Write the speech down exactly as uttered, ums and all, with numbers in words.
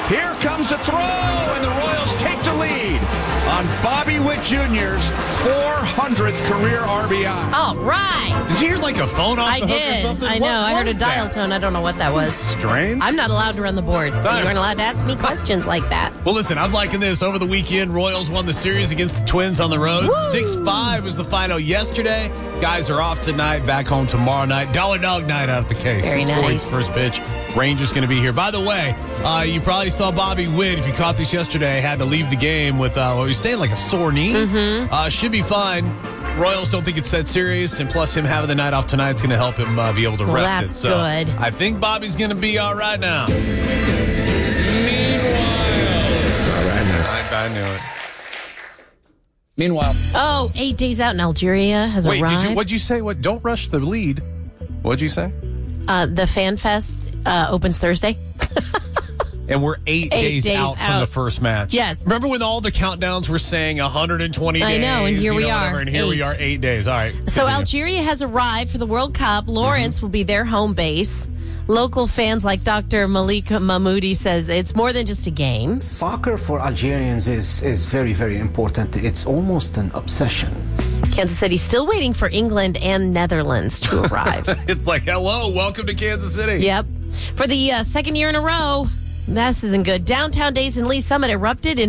Here comes the throw, and the Royals take the lead on Bobby Witt Junior's four hundredth career R B I. All right. Did you hear like a phone off I the hook did. or something? I know. What I heard a was dial that? tone. I don't know what that was. Strange. I'm not allowed to run the board, so Fine. you weren't allowed to ask me questions like that. Well, listen, I'm liking this. Over the weekend, Royals won the series against the Twins on the road. six five was the final yesterday. Guys are off tonight, back home tomorrow night. Dollar dog night out of the case. Very six forty nice. First pitch. Rangers going to be here. By the way, uh, you probably saw Bobby Witt, if you caught this yesterday, had to leave the game with, uh, what he was saying, like a sore knee. Mm-hmm. Uh, should be fine. Royals don't think it's that serious, and plus him having the night off tonight is going to help him uh, be able to Well, rest that's it. So good. I think Bobby's going to be all right now. Meanwhile. All right now. I, I knew it. Meanwhile, Oh, eight days out in Algeria has Wait, arrived. did you? What'd you say? What? Don't rush the lead. What'd you say? Uh, the Fan Fest uh, opens Thursday. And we're eight, Eight days, days out, from out. the first match. Yes. Remember when all the countdowns were saying one hundred twenty I days? know, and here you we know, are, whatever, and here we eight. are, eight days. All right. So Continue. Algeria has arrived for the World Cup. Lawrence Mm-hmm. will be their home base. Local fans like Doctor Malik Mahmoudi says it's more than just a game. Soccer for Algerians is, is very, very important. It's almost an obsession. Kansas City still waiting for England and Netherlands to arrive. It's like, hello, welcome to Kansas City. Yep. For the uh, second year in a row, this isn't good. Downtown Days in Lee Summit erupted in